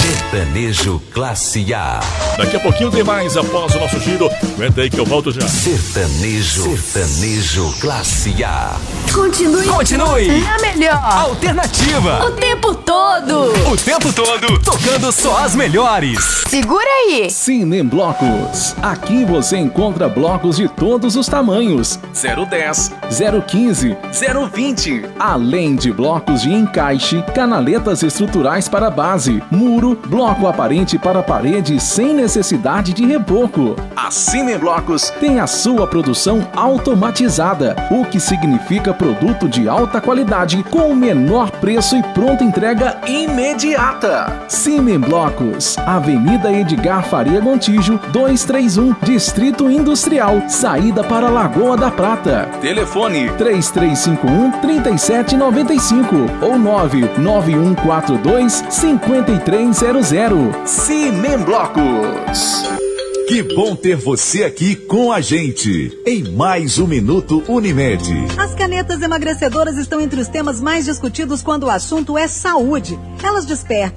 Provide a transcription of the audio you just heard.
Sertanejo Classe A. Daqui a pouquinho tem mais após o nosso giro. Aguenta aí que eu volto já. Sertanejo Classe A. Continue. Na melhor. Alternativa. O tempo todo. O tempo todo. Tocando só as melhores. Segura aí. Cine Blocos. Aqui você encontra blocos de todos os tamanhos. 010, 015, 020. Além de blocos de encaixe, canaletas estruturais para base, muro, bloco aparente para parede sem necessidade de reboco. A Cine Blocos tem a sua produção automatizada, o que significa produto de alta qualidade com o menor preço e pronta entrega imediata. Cine Blocos, Avenida Edgar Faria Gontijo, 231, Distrito Industrial, saída para Lagoa da Prata. Telefone 3351-3795 ou 99142-5300. Cine Blocos. Que bom ter você aqui com a gente em mais um Minuto Unimed. As canetas emagrecedoras estão entre os temas mais discutidos quando o assunto é saúde. Elas despertam